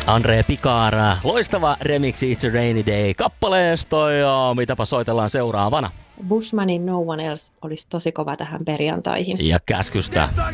Andre Picard, loistava remixi It's a Rainy Day kappaleesta ja mitäpä soitellaan seuraavana. Bushmanin No One Else olisi tosi kova tähän perjantaihin. Ja käskystä.